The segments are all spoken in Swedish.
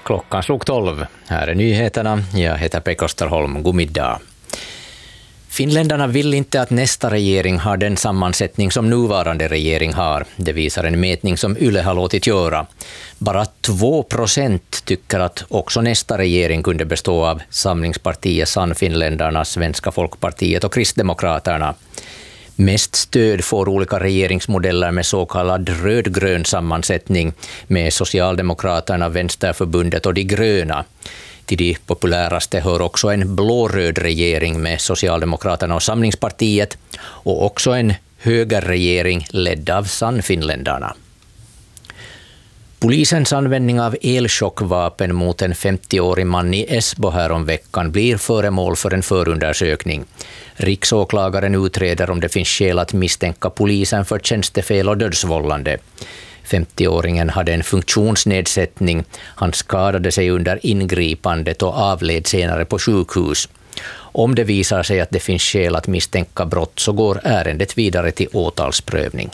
Klockan slog 12. Här är nyheterna. Jag heter Pekka Österholm. God middag. Finländarna vill inte att nästa regering har den sammansättning som nuvarande regering har. Det visar en mätning som Yle har låtit göra. Bara 2% tycker att också nästa regering kunde bestå av Samlingspartiet, Sannfinländarna, Svenska folkpartiet och Kristdemokraterna. Mest stöd får olika regeringsmodeller med så kallad rödgrön sammansättning med Socialdemokraterna, Vänsterförbundet och de gröna. Till de populäraste hör också en blå-röd regering med Socialdemokraterna och Samlingspartiet och också en högerregering ledd av Sannfinländarna. Polisens användning av elchockvapen mot en 50-årig man i Esbo här om veckan blir föremål för en förundersökning. Riksåklagaren utreder om det finns skäl att misstänka polisen för tjänstefel och dödsvållande. 50-åringen hade en funktionsnedsättning. Han skadade sig under ingripandet och avled senare på sjukhus. Om det visar sig att det finns skäl att misstänka brott så går ärendet vidare till åtalsprövning.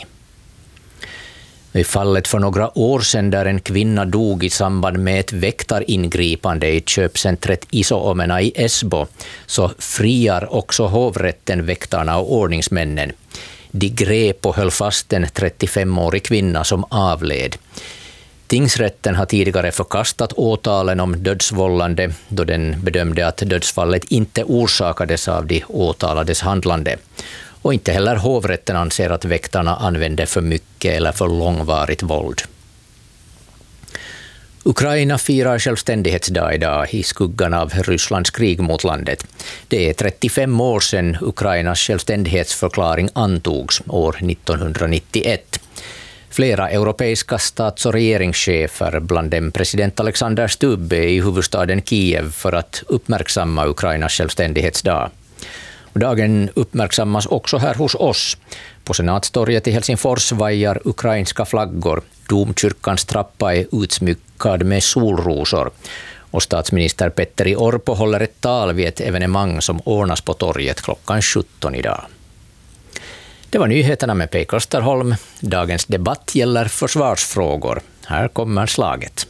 I fallet för några år sedan där en kvinna dog i samband med ett väktaringripande i köpcentret Iso-Omena i Esbo så friar också hovrätten väktarna och ordningsmännen. De grep och höll fast en 35-årig kvinna som avled. Tingsrätten har tidigare förkastat åtalen om dödsvållande då den bedömde att dödsfallet inte orsakades av de åtalades handlande. Och inte heller hovrätten anser att väktarna använde för mycket eller för långvarigt våld. Ukraina firar självständighetsdag idag i skuggan av Rysslands krig mot landet. Det är 35 år sedan Ukrainas självständighetsförklaring antogs år 1991. Flera europeiska stats- och regeringschefer, bland dem president Alexander Stubb, är i huvudstaden Kiev för att uppmärksamma Ukrainas självständighetsdag. Dagen uppmärksammas också här hos oss. På Senatstorget i Helsingfors vajar ukrainska flaggor. Domkyrkans trappa är utsmyckad med solrosor. Och statsminister Petteri Orpo håller ett tal vid ett evenemang som ordnas på torget klockan 17 idag. Det var nyheterna med Pekka Österholm. Dagens debatt gäller försvarsfrågor. Här kommer slaget.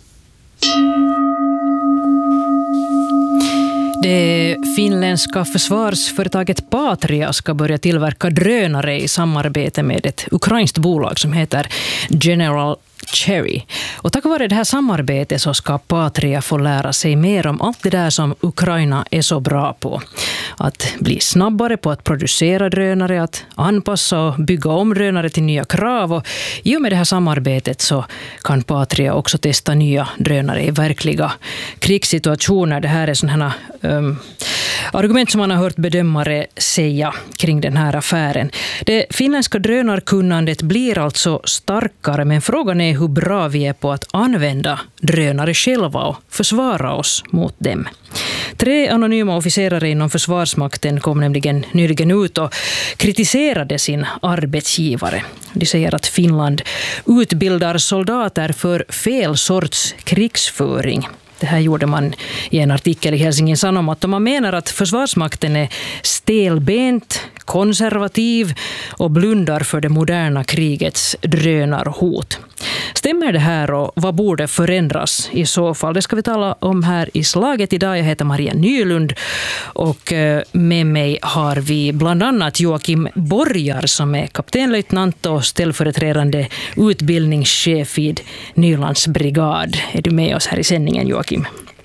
Det finländska försvarsföretaget Patria ska börja tillverka drönare i samarbete med ett ukrainskt bolag som heter General Cherry. Och tack vare det här samarbetet så ska Patria få lära sig mer om allt det där som Ukraina är så bra på. Att bli snabbare på att producera drönare, att anpassa och bygga om drönare till nya krav. Och i och med det här samarbetet så kan Patria också testa nya drönare i verkliga krigssituationer. Det här är sådana argument som man har hört bedömare säga kring den här affären. Det finländska drönarkunnandet blir alltså starkare, men frågan är hur bra vi är på att använda drönare själva och försvara oss mot dem. 3 anonyma officerare inom försvarsmakten kom nämligen nyligen ut och kritiserade sin arbetsgivare. De säger att Finland utbildar soldater för fel sorts krigsföring. Det här gjorde man i en artikel i Helsingin Sanomat och man menar att försvarsmakten är stelbent, konservativ och blundar för det moderna krigets drönarhot. Stämmer det här och vad borde förändras i så fall? Det ska vi tala om här i slaget idag. Jag heter Maria Nylund och med mig har vi bland annat Joakim Borgar som är kaptenlöjtnant och ställföreträdande utbildningschef vid Nylands brigad. Är du med oss här i sändningen, Joakim?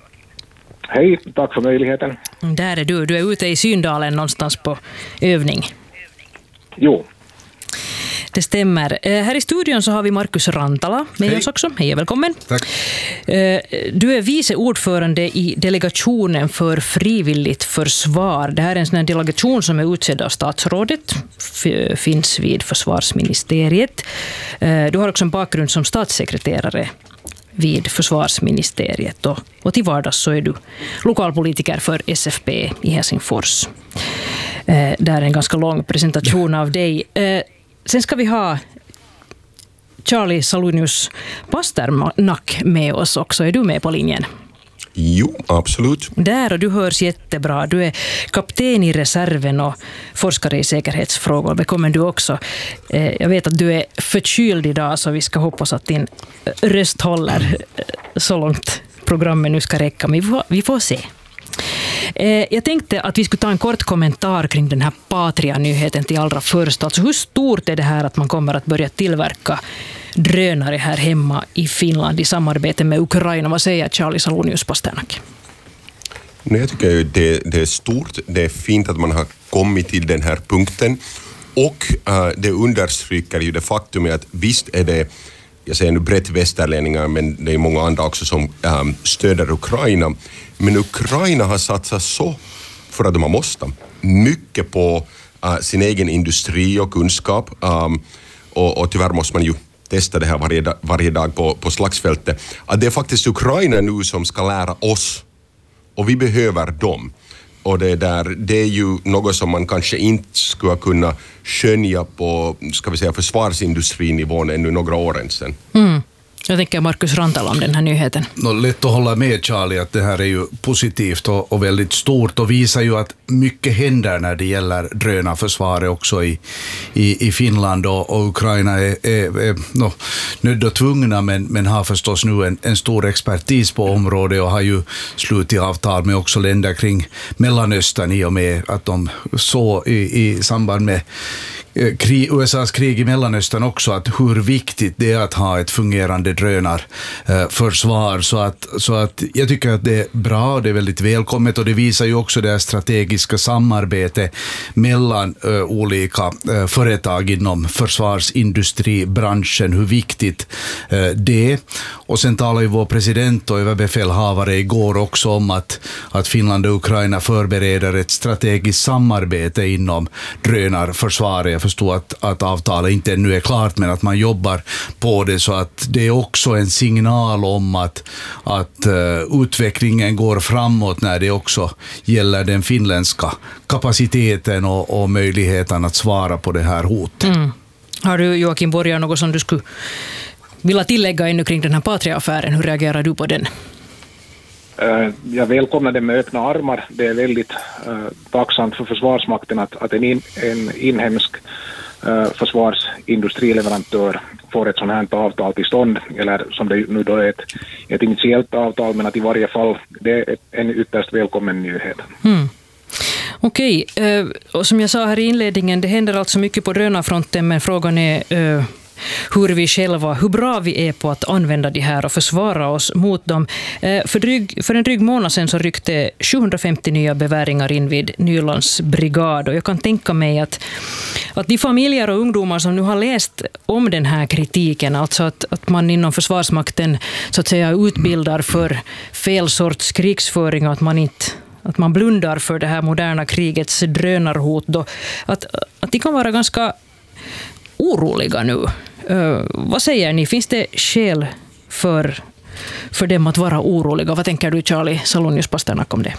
Hej, tack för möjligheten. Där är du. Du är ute i Syndalen någonstans på övning. Jo. Det stämmer. Här i studion så har vi Markus Rantala med oss också. Hej och välkommen. Tack. Du är vice ordförande i delegationen för frivilligt försvar. Det här är en sån här delegation som är utsedd av statsrådet. Finns vid försvarsministeriet. Du har också en bakgrund som statssekreterare vid försvarsministeriet och till vardags så är du lokalpolitiker för SFP i Helsingfors. Det är en ganska lång presentation av dig. Sen ska vi ha Charlie Salunius Pasternak med oss också. Är du med på linjen? Jo, absolut. Där, och du hörs jättebra. Du är kapten i reserven och forskare i säkerhetsfrågor. Välkommen du också. Jag vet att du är förkyld idag så vi ska hoppas att din röst håller så långt programmet nu ska räcka, men vi får se. Jag tänkte att vi skulle ta en kort kommentar kring den här Patria-nyheten till allra först. Alltså hur stort är det här att man kommer att börja tillverka drönare här hemma i Finland i samarbete med Ukraina? Vad säger Charlie Salonius-Pasternak? Jag tycker det är stort. Det är fint att man har kommit till den här punkten. Och det understryker ju det faktum att visst är det, jag säger nu brett västerlänningar, men det är många andra också som stöder Ukraina. Men Ukraina har satsat så, för att de har måste, mycket på sin egen industri och kunskap. Och tyvärr måste man ju testa det här varje dag på slagsfältet. Att det är faktiskt Ukraina nu som ska lära oss. Och vi behöver dem. Och det är ju något som man kanske inte skulle kunna skönja på, ska vi säga, försvarsindustrinivån ännu några år sedan. Jag tänker Markus Rantala om den här nyheten. Lätt att hålla med Charlie att det här är ju positivt och väldigt stort och visar ju att mycket händer när det gäller drönarförsvaret också i Finland och Ukraina är nödda och tvungna men har förstås nu en stor expertis på området och har ju slutit avtal med också länder kring Mellanöstern i och med att de så i samband med USAs krig i Mellanöstern också att hur viktigt det är att ha ett fungerande drönarförsvar så att jag tycker att det är bra och det är väldigt välkommet och det visar ju också det här strategiska samarbete mellan olika företag inom försvarsindustribranschen, hur viktigt det är. Och sen talar ju vår president och överbefälhavare igår också om att Finland och Ukraina förbereder ett strategiskt samarbete inom drönarförsvaret. Jag förstår att avtalet inte ännu är klart men att man jobbar på det så att det är också en signal om att utvecklingen går framåt när det också gäller den finländska kapaciteten och möjligheten att svara på det här hotet. Har du, Joakim Borgar, något som du skulle vilja tillägga ännu kring den här Patria-affären? Hur reagerar du på den? Jag välkomnar det med öppna armar. Det är väldigt tacksamt för Försvarsmakten att en inhemsk försvarsindustrileverantör får ett sådant här avtal till stånd, eller som det nu då är ett initiellt avtal, men att i varje fall det är en ytterst välkommen nyhet. Okej, och som jag sa här i inledningen, det händer alltså mycket på drönarfronten, men frågan är hur bra vi är på att använda de här och försvara oss mot dem. För en dryg månad sedan så ryckte 750 nya beväringar in vid Nylands brigad och jag kan tänka mig att de familjer och ungdomar som nu har läst om den här kritiken, alltså att man inom Försvarsmakten så att säga utbildar för fel sorts krigsföring och att man blundar för det här moderna krigets drönarhot då, att de kan vara ganska oroliga nu. Vad säger ni? Finns det skäl för dem att vara oroliga? Vad tänker du, Charlie Salonius-Pasternak, om det?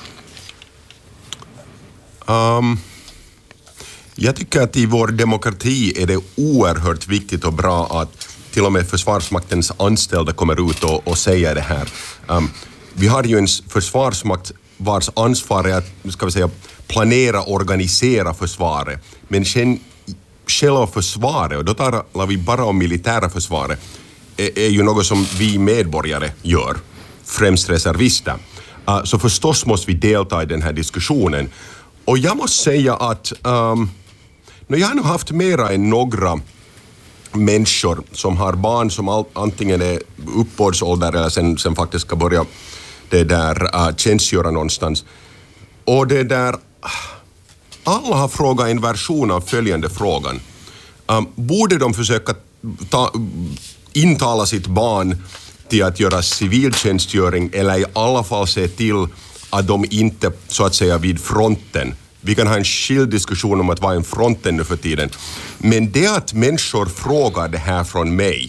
Jag tycker att i vår demokrati är det oerhört viktigt och bra att till och med Försvarsmaktens anställda kommer ut och säger det här. Vi har ju en försvarsmakt vars ansvar är att, ska vi säga, planera och organisera försvaret. Men sen själva försvaret, och då talar vi bara om militära försvaret, är ju något som vi medborgare gör, främst reservister. Så förstås måste vi delta i den här diskussionen. Och jag måste säga att jag har nog haft mera än några människor som har barn som antingen är uppbådsålder eller sen faktiskt ska börja tjänstgöra någonstans. Och alla har frågat en version av följande frågan. Borde de försöka intala sitt barn till att göra civiltjänstgöring eller i alla fall se till att de inte så att säga vid fronten. Vi kan ha en skild diskussion om att vara en fronten nu för tiden. Men det att människor frågar det här från mig,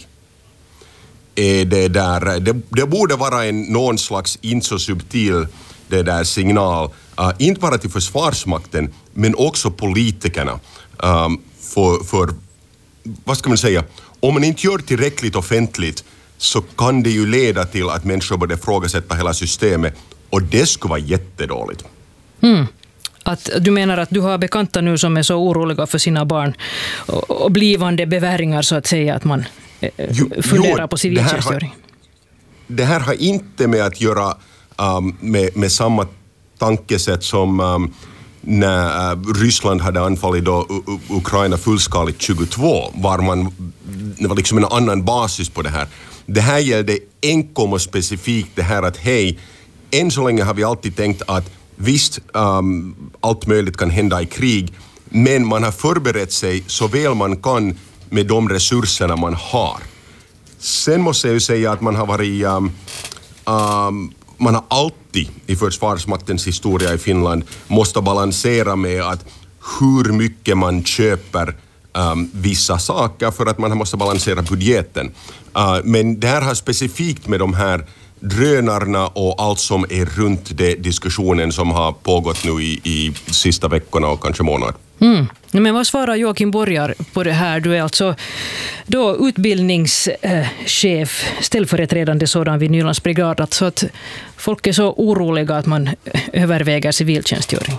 det borde vara någon slags inte så subtil signal, inte bara till Försvarsmakten men också politikerna. För vad ska man säga, om man inte gör tillräckligt offentligt så kan det ju leda till att människor börjar ifrågasätta hela systemet och det skulle vara jättedåligt. Att du menar att du har bekanta nu som är så oroliga för sina barn och blivande beväringar så att säga, att man funderar på civiltjänstgöring? det här har inte med att göra med samma tankesätt som när Ryssland hade anfallit då Ukraina fullskaligt 22, det var liksom en annan basis på det här. Det här gällde enkom och specifikt det här att hej, än så länge har vi alltid tänkt att visst, allt möjligt kan hända i krig, men man har förberett sig så väl man kan med de resurserna man har. Sen måste jag ju säga att man har varit man har alltid i Försvarsmaktens historia i Finland måste balansera med att hur mycket man köper vissa saker för att man måste balansera budgeten. Men det här har specifikt med de här drönarna och allt som är runt det diskussionen som har pågått nu i sista veckorna och kanske månader. Men vad svarar Joakim Borgar på det här? Du är alltså då utbildningschef, ställföreträdande sådan vid Nylands brigad, så att folk är så oroliga att man överväger civiltjänstgöring.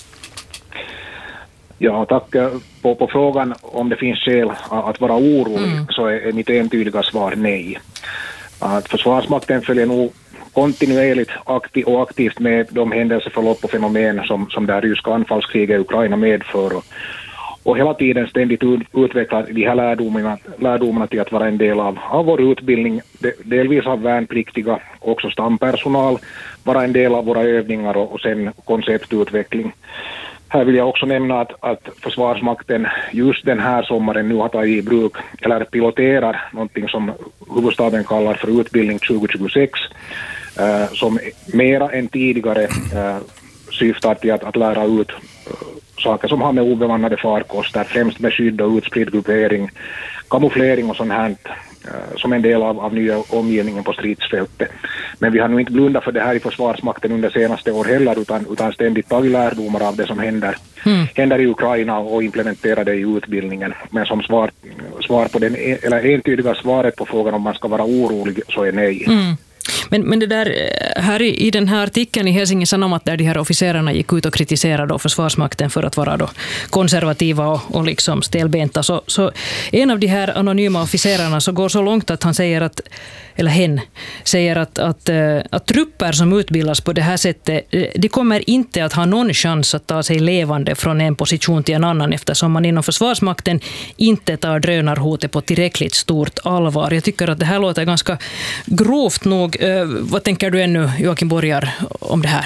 Ja, tack. På frågan om det finns skäl att vara orolig så är mitt entydiga svar nej. Att Försvarsmakten följer nog kontinuerligt och aktivt med de händelseförlopp och fenomen som det ryska anfallskriget i Ukraina medför. Och hela tiden ständigt utvecklar de här lärdomarna till att vara en del av vår utbildning, delvis av värnpliktiga, också stampersonal, vara en del av våra övningar och sen konceptutveckling. Här vill jag också nämna att Försvarsmakten just den här sommaren nu har tagit i bruk, eller piloterar någonting som huvudstaden kallar för utbildning 2026, som mera än tidigare syftar till att lära ut saker som har med obemannade farkoster, främst med skydd och utspridd gruppering, kamouflering och sånt här som en del av nya omgivningen på stridsfältet. Men vi har nu inte blundat för det här i Försvarsmakten under senaste år heller, utan ständigt tagit lärdomar av det som händer i Ukraina och implementerar det i utbildningen. Men som svar på eller entydiga svaret på frågan om man ska vara orolig så är nej. Men det där, här i den här artikeln i Helsingin Sanomat där de här officerarna gick ut och kritiserade då Försvarsmakten för att vara då konservativa och liksom stelbenta, så en av de här anonyma officerarna så går så långt att han säger hen säger att trupper som utbildas på det här sättet, de kommer inte att ha någon chans att ta sig levande från en position till en annan, eftersom man inom Försvarsmakten inte tar drönarhotet på tillräckligt stort allvar. Jag tycker att det här låter ganska grovt nog. Vad tänker du ännu, Joakim Borgar, om det här?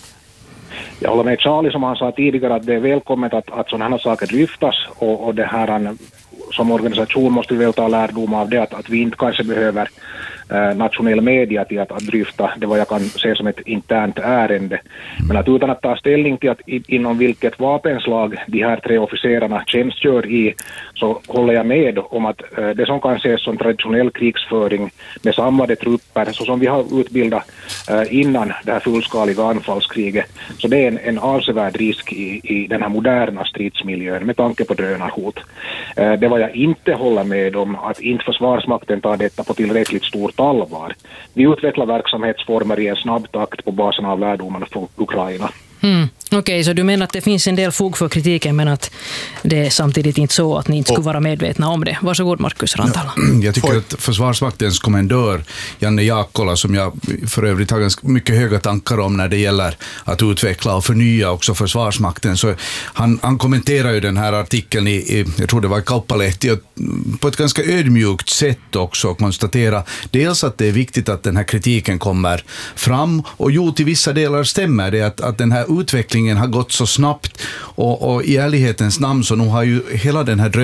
Jag håller med Charlie som han sa tidigare att det är välkommet att sådana här saker lyftas och det här som organisation måste vi väl ta lärdom av det att vi inte kanske behöver nationell media till att dryfta det vad jag kan se som ett internt ärende. Men att utan att ta ställning till att inom vilket vapenslag de här 3 officerarna tjänstgör i, så håller jag med om att det som kan ses som traditionell krigsföring med samlade trupper, så som vi har utbildat innan det här fullskaliga anfallskriget, så det är en avsevärd risk i den här moderna stridsmiljön med tanke på drönarhot. Det var jag inte håller med om, att inte Försvarsmakten tar detta på tillräckligt stort allvar. Vi utvecklar verksamhetsformer i en snabb takt på basen av lärdomarna från Ukraina. Okej, så du menar att det finns en del fog för kritiken, men att det är samtidigt inte så att ni inte skulle vara medvetna om det. Varsågod, Markus Rantala. Jag tycker att Försvarsmaktens kommendör Janne Jaakkola, som jag för övrigt har ganska mycket höga tankar om när det gäller att utveckla och förnya också Försvarsmakten, så han kommenterar ju den här artikeln jag tror det var i Kauppalehti, på ett ganska ödmjukt sätt också, konstatera dels att det är viktigt att den här kritiken kommer fram, och till vissa delar stämmer det att den här utvecklingen har gått så snabbt, och i ärlighetens namn så nu har ju hela den här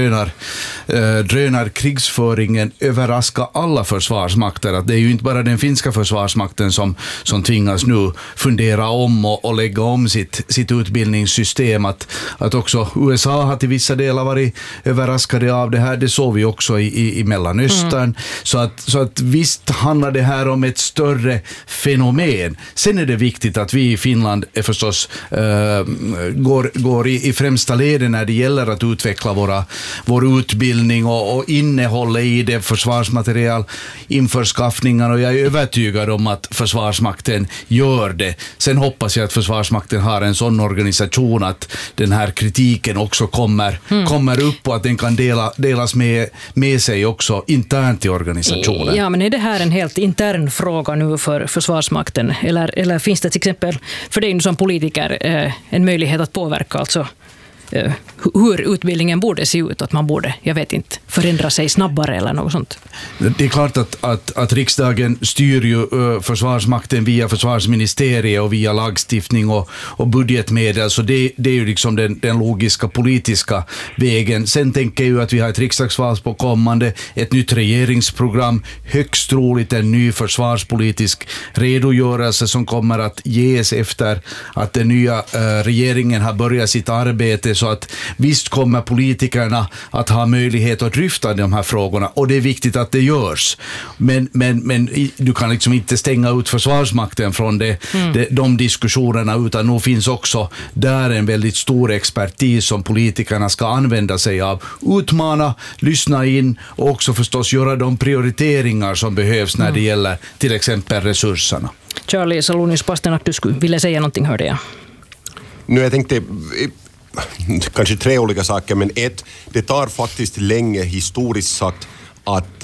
drönarkrigsföringen överraskat alla försvarsmakter. Att det är ju inte bara den finska försvarsmakten som tvingas nu fundera om och lägga om sitt utbildningssystem, att också USA har till vissa delar varit överraskade av det här. Det såg vi också i Mellanöstern. Så att visst handlar det här om ett större fenomen. Sen är det viktigt att vi i Finland är förstås går i främsta leden när det gäller att utveckla vår utbildning och innehållet i det, försvarsmaterial, införskaffningar, och jag är övertygad om att Försvarsmakten gör det. Sen hoppas jag att Försvarsmakten har en sån organisation att den här kritiken också kommer upp och att den kan delas med sig också internt i organisationen. Ja, men är det här en helt intern fråga nu för Försvarsmakten? Eller finns det till exempel för dig som politiker en möjlighet att påverka alltså hur utbildningen borde se ut, att man borde, jag vet inte, förändra sig snabbare eller något sånt? Det är klart att riksdagen styr ju Försvarsmakten via försvarsministeriet och via lagstiftning och budgetmedel, så det är ju liksom den logiska politiska vägen. Sen tänker jag ju att vi har ett riksdagsval på kommande, ett nytt regeringsprogram, högst troligt en ny försvarspolitisk redogörelse som kommer att ges efter att den nya regeringen har börjat sitt arbete, så att visst kommer politikerna att ha möjlighet att dryfta de här frågorna, och det är viktigt att det görs. Men du kan liksom inte stänga ut Försvarsmakten från de diskussionerna, utan nu finns också där en väldigt stor expertis som politikerna ska använda sig av. Utmana, lyssna in och också förstås göra de prioriteringar som behövs när det gäller till exempel resurserna. Charlie Salonius-Pasternak, du skulle vilja säga någonting, hörde jag. Nu jag tänkte kanske 3 olika saker, men det tar faktiskt länge historiskt sagt att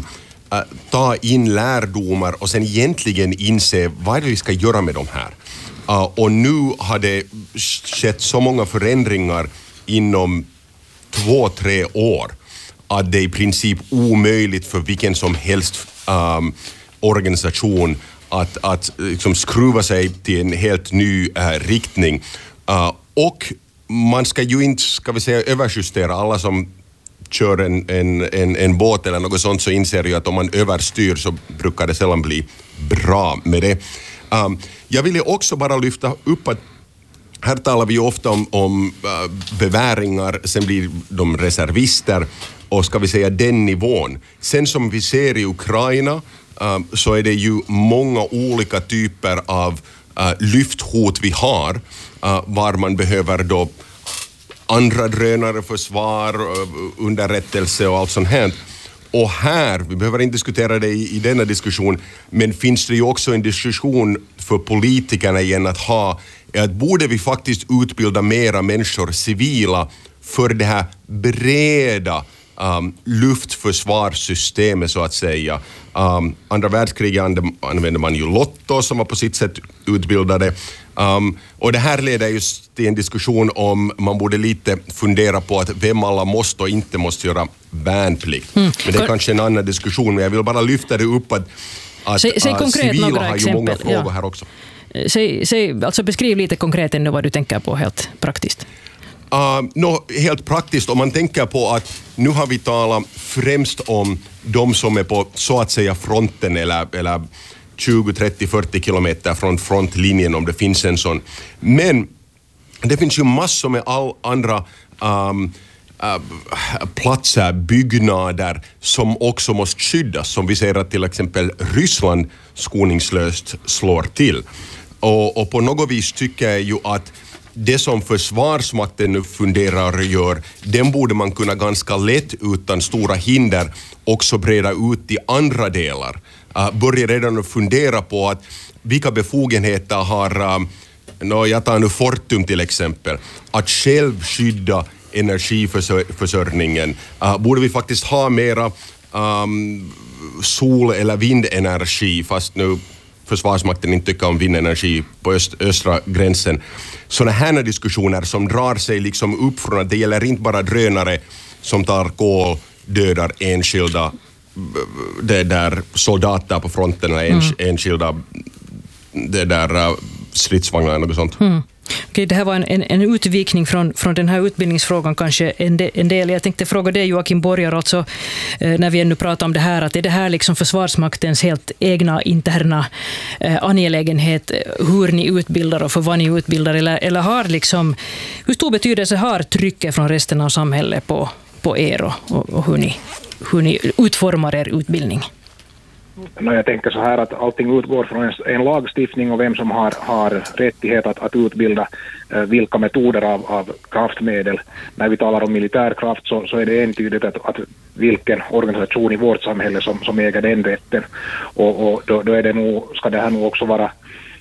ta in lärdomar och sen egentligen inse vad är det vi ska göra med de här. Och nu har det skett så många förändringar inom 2-3 år att det är i princip omöjligt för vilken som helst organisation att liksom skruva sig till en helt ny riktning. Och man ska ju inte, ska vi säga, överjustera. Alla som kör en båt eller något sånt, så inser ju att om man överstyr så brukar det sällan bli bra med det. Jag ville också bara lyfta upp att här talar vi ofta om beväringar, sen blir de reservister och ska vi säga den nivån. Sen som vi ser i Ukraina så är det ju många olika typer av lyfthot vi har, var man behöver då andra drönare, försvar, underrättelse och allt sånt här. Och här, vi behöver inte diskutera det i denna diskussion, men finns det ju också en diskussion för politikerna igen att ha, att borde vi faktiskt utbilda mera människor, civila, för det här breda luftförsvarssystemet så att säga. Andra världskriget använde man ju Lotto som var på sitt sätt utbildade. Och det här leder just till en diskussion om man borde lite fundera på att vem alla måste och inte måste göra värnplikt. Men det är kanske en annan diskussion, men jag vill bara lyfta det upp att civila har ju många frågor här också. Alltså beskriv lite konkret ännu vad du tänker på helt praktiskt. Helt praktiskt, om man tänker på att nu har vi talat främst om de som är på så att säga fronten eller 20, 30, 40 kilometer från frontlinjen om det finns en sån. Men det finns ju massor med all andra platser, byggnader som också måste skyddas, som vi ser att till exempel Ryssland skoningslöst slår till. Och på något vis tycker jag ju att det som Försvarsmakten nu funderar och gör, den borde man kunna ganska lätt utan stora hinder också breda ut i andra delar. Börja redan att fundera på att vilka befogenheter har, jag tar nu Fortum till exempel, att själv skydda energiförsörjningen. Borde vi faktiskt ha mera sol- eller vindenergi, fast nu Försvarsmakten inte tycker om vindenergi på östra gränsen. Sådana här diskussioner som drar sig liksom upp från att det gäller inte bara drönare som tar kol, dödar enskilda soldater på fronten eller enskilda stridsvagnar och sånt. Okej, det här var en utvikning från den här utbildningsfrågan kanske en del. Jag tänkte fråga dig, Joakim Borgar, alltså, när vi ännu pratar om det här, att är det här liksom Försvarsmaktens helt egna interna angelägenhet hur ni utbildar och för vad ni utbildar, eller har liksom, hur stor betydelse har trycket från resten av samhället på er och hur ni utformar er utbildning? när jag tänker så här att allting utgår från en lagstiftning och vem som har rättighet att utbilda vilka metoder av kraftmedel. När vi talar om militärkraft så är det entydigt att vilken organisation i vårt samhälle som äger den rätten. Och då är det nog, ska det här nog också vara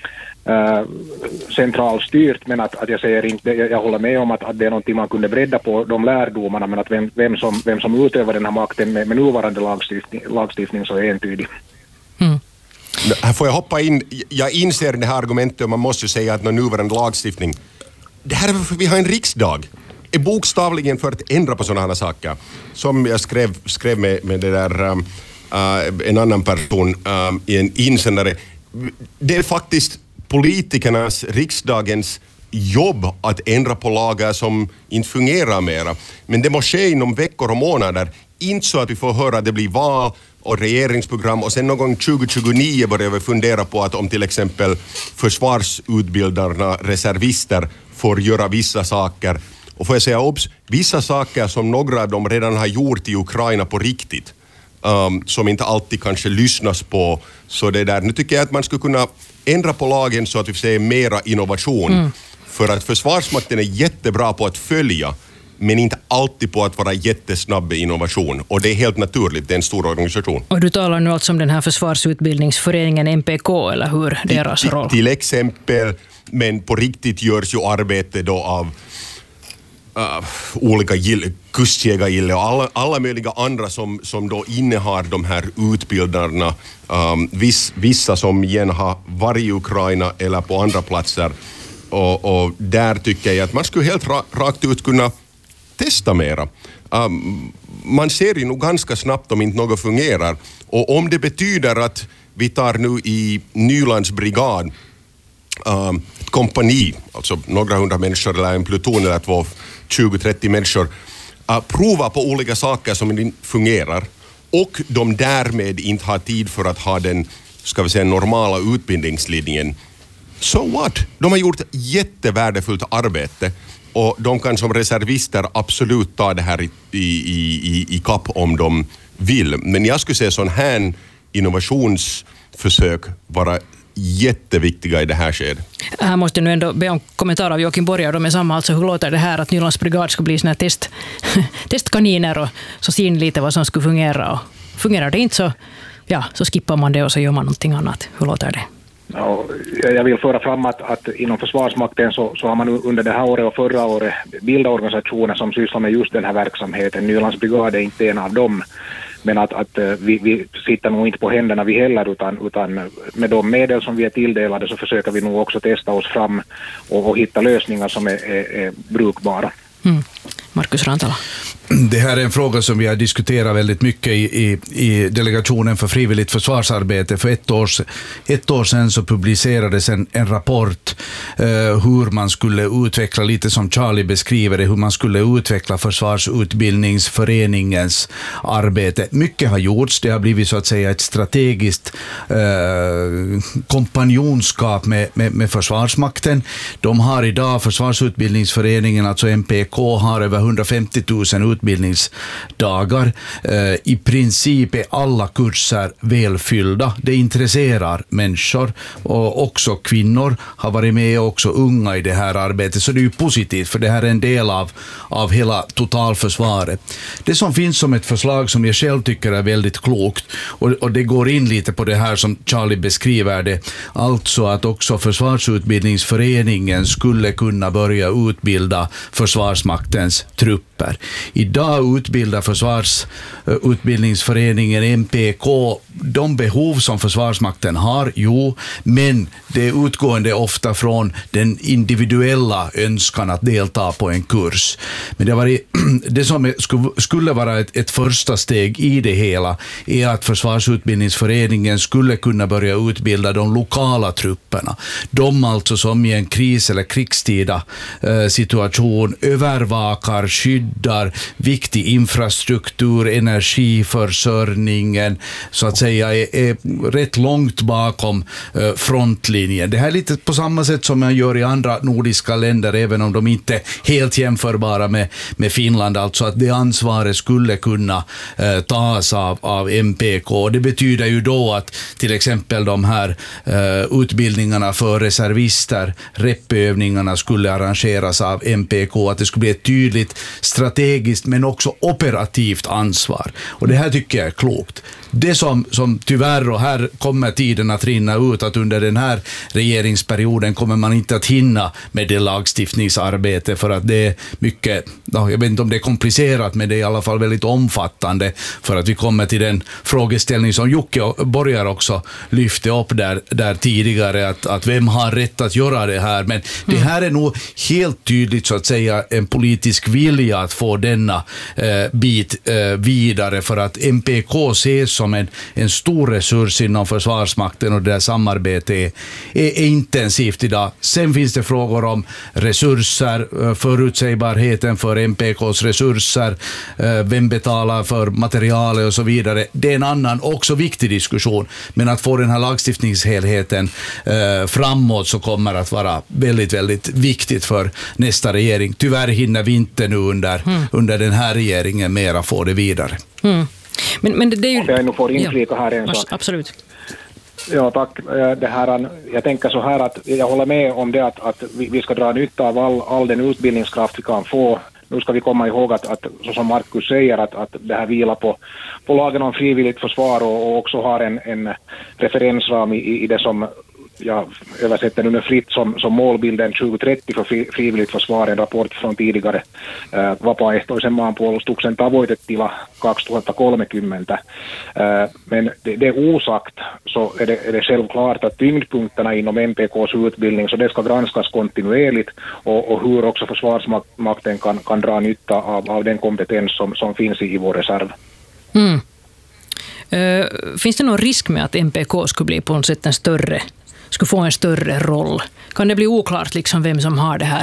centralstyrt, men att jag säger inte, jag håller med om att det är någonting man kunde bredda på de lärdomarna, men att vem som utövar den här makten med nuvarande lagstiftning så är entydig. Här får jag hoppa in. Jag inser det här argumentet och man måste ju säga att nuvarande lagstiftning, det här är varför vi har en riksdag, är bokstavligen för att ändra på sådana här saker. Som jag skrev med det där en annan person i en insändare. Det är faktiskt politikernas, riksdagens jobb att ändra på lagar som inte fungerar mera. Men det måste ske inom veckor och månader. Inte så att vi får höra att det blir val och regeringsprogram och sen någon gång 2029 börjar vi fundera på att om till exempel försvarsutbildarna, reservister får göra vissa saker. Och får jag säga vissa saker som några av dem redan har gjort i Ukraina på riktigt. Som inte alltid kanske lyssnas på. Så det där, nu tycker jag att man skulle kunna ändra på lagen så att vi ser mera innovation. För att Försvarsmakten är jättebra på att följa, men inte alltid på att vara jättesnabb i innovation. Och det är helt naturligt, det är en stor organisation. Och du talar nu alltså om den här försvarsutbildningsföreningen MPK, eller hur deras roll? Till exempel, men på riktigt görs ju arbete då av olika kustjägargille och alla möjliga andra som då innehar de här utbildarna. Vissa som igen har varit i Ukraina eller på andra platser. Och där tycker jag att man skulle helt rakt ut kunna testa mera. Man ser ju nog ganska snabbt om inte något fungerar. Och om det betyder att vi tar nu i Nylands brigad ett kompani, alltså några hundra människor eller en pluton eller 20-30 människor, prova på olika saker som inte fungerar och de därmed inte har tid för att ha den, ska vi säga, normala utbildningslinjen. So what? De har gjort jättevärdefullt arbete och de kan som reservister absolut ta det här i kapp om de vill. Men jag skulle säga sån här innovationsförsök vara jätteviktiga i det här skedet. Här måste jag nu ändå be om kommentar av Joakim Borgar. De är samma, alltså hur låter det här att Nylands brigad ska bli såna här testkaniner och så ser lite vad som skulle fungera. Och fungerar det inte så skippar man det och så gör man någonting annat. Hur låter det? Ja, jag vill föra fram att inom Försvarsmakten så har man under det här året och förra året bildat organisationer som sysslar med just den här verksamheten. Nylands brigad är inte en av dem. Men att vi sitter nog inte på händerna vi heller, utan med de medel som vi är tilldelade så försöker vi nog också testa oss fram och hitta lösningar som är brukbara. Markus Rantala. Det här är en fråga som vi har diskuterat väldigt mycket i delegationen för frivilligt försvarsarbete. För ett år sedan så publicerades en rapport hur man skulle utveckla, lite som Charlie beskriver det, hur man skulle utveckla försvarsutbildningsföreningens arbete. Mycket har gjorts, det har blivit så att säga ett strategiskt kompanjonskap med Försvarsmakten. De har idag, försvarsutbildningsföreningen, alltså MPK, har över 150 000 utbildningsdagar. I princip är alla kurser välfyllda. Det intresserar människor och också kvinnor har varit med och också unga i det här arbetet. Så det är ju positivt, för det här är en del av hela totalförsvaret. Det som finns som ett förslag som jag själv tycker är väldigt klokt, och det går in lite på det här som Charlie beskriver det, alltså att också försvarsutbildningsföreningen skulle kunna börja utbilda Försvarsmaktens trupper. Idag utbildar försvarsutbildningsföreningen MPK de behov som Försvarsmakten har, men det är utgående ofta från den individuella önskan att delta på en kurs. Men det som skulle vara ett första steg i det hela är att försvarsutbildningsföreningen skulle kunna börja utbilda de lokala trupperna. De alltså som i en kris- eller krigstida situation övervakar, skyddar, viktig infrastruktur, energiförsörjningen så att säga är rätt långt bakom frontlinjen. Det här är lite på samma sätt som man gör i andra nordiska länder, även om de inte är helt jämförbara med Finland, alltså att det ansvaret skulle kunna tas av MPK. Det betyder ju då att till exempel de här utbildningarna för reservister, repövningarna skulle arrangeras av MPK, att det skulle bli ett tydligt strategiskt men också operativt ansvar. Och det här tycker jag är klokt. Det som tyvärr, och här kommer tiden att rinna ut, att under den här regeringsperioden kommer man inte att hinna med det lagstiftningsarbete, för att det är mycket, jag vet inte om det är komplicerat, men det är i alla fall väldigt omfattande, för att vi kommer till den frågeställning som Jocke Borgar också lyfte upp där tidigare, att vem har rätt att göra det här, men det här är nog helt tydligt så att säga en politisk vilja att få denna bit vidare, för att MPK ses som en stor resurs inom Försvarsmakten, och det där samarbetet är intensivt idag. Sen finns det frågor om resurser, förutsägbarheten för MPKs resurser, vem betalar för materialet och så vidare. Det är en annan också viktig diskussion, men att få den här lagstiftningshelheten framåt så kommer att vara väldigt, väldigt viktigt för nästa regering. Tyvärr hinner vi inte nu under den här regeringen mera få det vidare. Men det är ju... Om jag nu får inflika här en sak. Absolut. Ja, tack. Det här, jag tänker så här att jag håller med om det att vi ska dra nytta av all den utbildningskraft vi kan få. Nu ska vi komma ihåg att så som Markus säger, att det här vilar på lagen om frivilligt försvar och också har en referensram i det som jag översätter nu med fritt som målbilden 2030 för frivilligt försvar, en rapport från tidigare vapaaehtoisen maanpuolustuksen tavoitetila 2030. Men det osagt så är det självklart att tyngdpunkterna inom MPKs utbildning, så det ska granskas kontinuerligt, och hur också Försvarsmakten kan dra nytta av den kompetens som finns i vår reserv. Finns det någon risk med att MPK skulle bli på något sätt skulle få en större roll? Kan det bli oklart liksom vem som har det här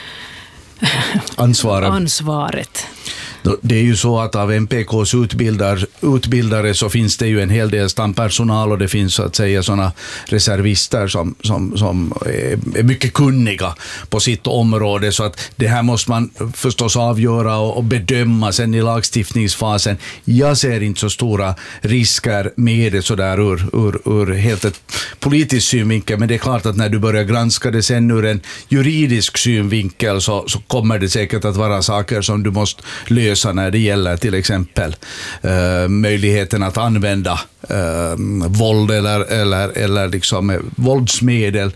ansvaret? Det är ju så att av MPKs utbildare så finns det ju en hel del stampersonal, och det finns så att säga sådana reservister som är mycket kunniga på sitt område, så att det här måste man förstås avgöra och bedöma sen i lagstiftningsfasen. Jag ser inte så stora risker med det sådär ur helt ett politisk synvinkel, men det är klart att när du börjar granska det sen ur en juridisk synvinkel så kommer det säkert att vara saker som du måste lösa när det gäller till exempel möjligheten att använda våld eller liksom våldsmedel,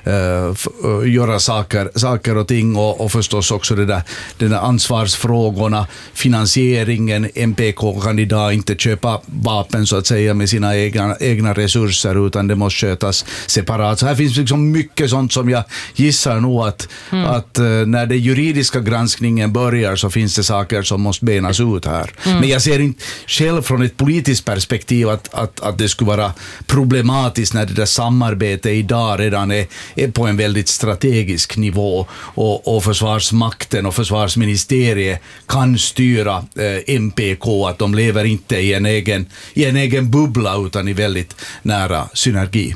göra saker och ting, och förstås också den där ansvarsfrågorna, finansieringen. MPK kan idag inte köpa vapen så att säga med sina egna resurser, utan det måste skötas separat. Så här finns liksom mycket sånt som jag gissar nog att när den juridiska granskningen börjar så finns det saker som måste benas ut här. Men jag ser inte själv från ett politiskt perspektiv att det skulle vara problematiskt när det där samarbetet idag redan är på en väldigt strategisk nivå, och Försvarsmakten och Försvarsministeriet kan styra MPK, att de lever inte i en egen bubbla utan i väldigt nära synergi.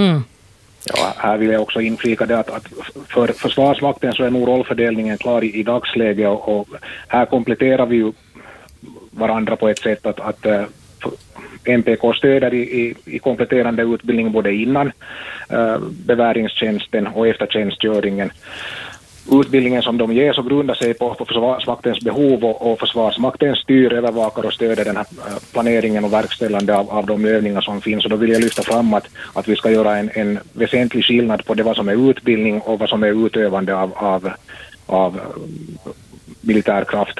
Ja, här vill jag också inflika det att för Försvarsmakten så är nog rollfördelningen klar i dagsläget, och här kompletterar vi ju varandra på ett sätt att MPK stöder i kompletterande utbildning både innan beväringstjänsten och efter tjänstgöringen. Utbildningen som de ger så grundar sig på Försvarsmaktens behov, och Försvarsmakten styr, övervakar och stöder den här planeringen och verkställande av de övningar som finns. Och då vill jag lyfta fram att vi ska göra en väsentlig skillnad på det vad som är utbildning och vad som är utövande av militärkraft.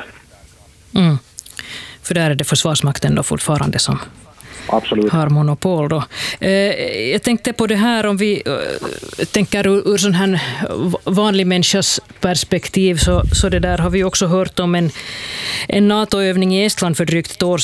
För där är det Försvarsmakten då fortfarande som Absolut. Har monopol då. Jag tänkte på det här, om vi tänker ur sån här vanlig människas perspektiv, så det där har vi också hört om en NATO-övning i Estland för drygt ett år